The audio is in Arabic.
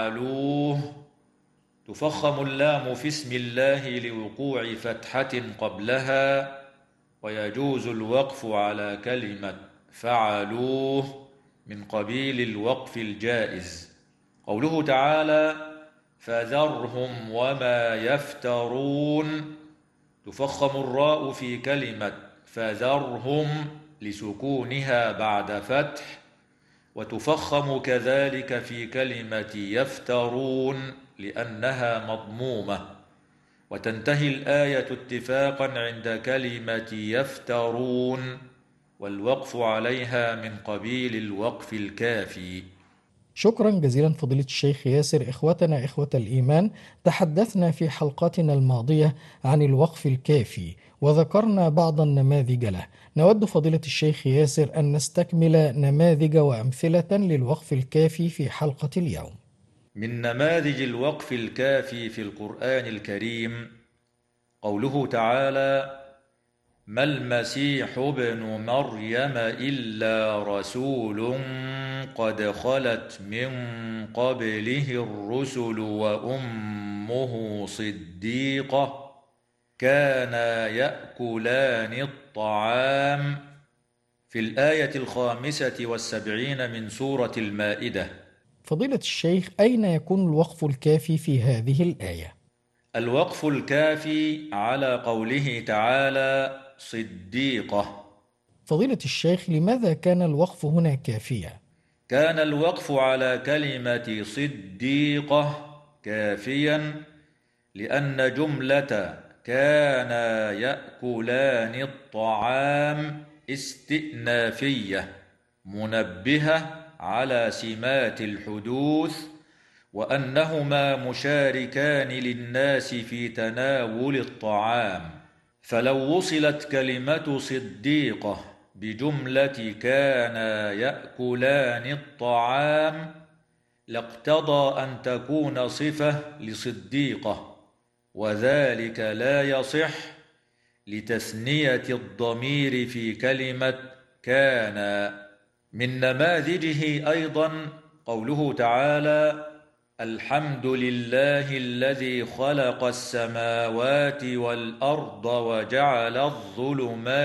فعلوه. تفخم اللام في اسم الله لوقوع فتحة قبلها، ويجوز الوقف على كلمة فعلوه من قبيل الوقف الجائز. قوله تعالى: فذرهم وما يفترون. تفخم الراء في كلمة فذرهم لسكونها بعد فتح، وتفخم كذلك في كلمة يفترون لأنها مضمومة. وتنتهي الآية اتفاقا عند كلمة يفترون، والوقف عليها من قبيل الوقف الكافي. شكرا جزيلا فضيلة الشيخ ياسر. إخوتنا إخوة الإيمان، تحدثنا في حلقتنا الماضية عن الوقف الكافي وذكرنا بعض النماذج له. نود فضيلة الشيخ ياسر أن نستكمل نماذج وأمثلة للوقف الكافي في حلقة اليوم. من نماذج الوقف الكافي في القرآن الكريم قوله تعالى: ما المسيح ابن مريم إلا رسول قد خلت من قبله الرسل وأمه صديقة كانا يأكلان الطعام، في الآية 75 من سورة المائدة. فضيلة الشيخ، أين يكون الوقف الكافي في هذه الآية؟ الوقف الكافي على قوله تعالى صديقة. فضيلة الشيخ، لماذا كان الوقف هنا كافيا؟ كان الوقف على كلمة صديقة كافيا لأن جملة كان يأكلان الطعام استئنافية منبهة على سمات الحدوث، وأنهما مشاركان للناس في تناول الطعام. فلو وصلت كلمة صديقة بجملة كان يأكلان الطعام لاقتضى أن تكون صفة لصديقة، وذلك لا يصح لتثنية الضمير في كلمة كان. من نماذجه أيضا قوله تعالى: الحمد لله الذي خلق السماوات والأرض وجعل الظلمات